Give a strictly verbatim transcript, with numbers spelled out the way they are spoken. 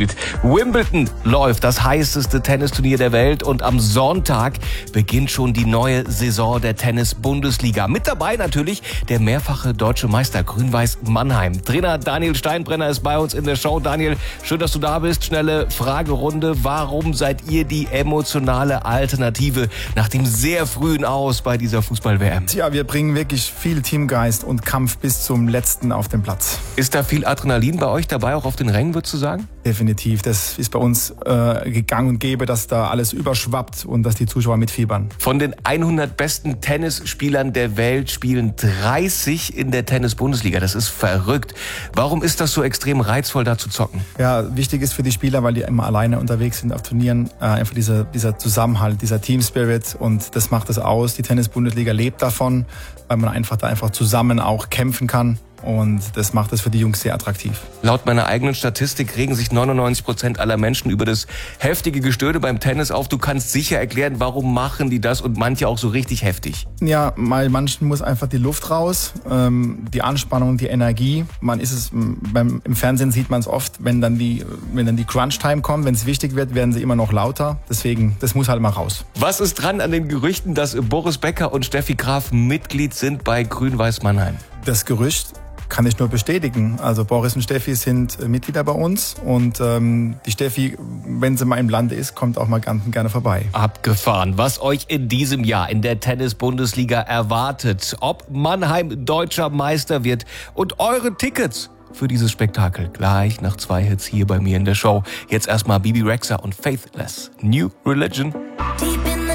gespielt. Wimbledon läuft, das heißeste Tennisturnier der Welt, und am Sonntag beginnt schon die neue Saison der Tennis-Bundesliga. Mit dabei natürlich der mehrfache deutsche Meister Grün-Weiß Mannheim. Trainer Daniel Steinbrenner ist bei uns in der Show. Daniel, schön, dass du da bist. Schnelle Fragerunde. Warum seid ihr die emotionale Alternative nach dem sehr frühen Aus bei dieser Fußball-W M? Tja, wir bringen wirklich viel Teamgeist und Kampf bis zum Letzten auf den Platz. Ist da viel Adrenalin bei euch dabei, auch auf den Rängen, würdest du sagen? Definitiv. Das ist bei uns äh, gegangen und gäbe, dass da alles überschwappt und dass die Zuschauer mitfiebern. Von den hundert besten Tennisspielern der Welt spielen dreißig in der Tennis-Bundesliga. Das ist verrückt. Warum ist das so extrem reizvoll, da zu zocken? Ja, wichtig ist für die Spieler, weil die immer alleine unterwegs sind auf Turnieren, äh, einfach dieser, dieser Zusammenhalt, dieser Team-Spirit, und das macht es aus. Die Tennis-Bundesliga lebt davon, weil man einfach da einfach zusammen auch kämpfen kann. Und das macht es für die Jungs sehr attraktiv. Laut meiner eigenen Statistik regen sich neunundneunzig Prozent aller Menschen über das heftige Gestöhne beim Tennis auf. Du kannst sicher erklären, warum machen die das, und manche auch so richtig heftig. Ja, bei manchen muss einfach die Luft raus, ähm, die Anspannung, die Energie. Man ist es beim, im Fernsehen sieht man es oft, wenn dann die, wenn dann die Crunch-Time kommt, wenn es wichtig wird, werden sie immer noch lauter. Deswegen, das muss halt mal raus. Was ist dran an den Gerüchten, dass Boris Becker und Steffi Graf Mitglied sind bei Grün-Weiß Mannheim? Das Gerücht kann ich nur bestätigen. Also Boris und Steffi sind Mitglieder bei uns, und ähm, die Steffi, wenn sie mal im Lande ist, kommt auch mal ganz gerne vorbei. Abgefahren, was euch in diesem Jahr in der Tennis-Bundesliga erwartet, ob Mannheim deutscher Meister wird, und eure Tickets für dieses Spektakel gleich nach zwei Hits hier bei mir in der Show. Jetzt erstmal Bibi Rexha und Faithless, New Religion. Die